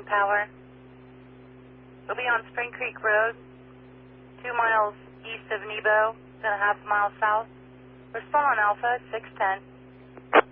Power. We'll be on Spring Creek Road, 2 miles east of Nebo, then a half mile south. Respond on Alpha 610.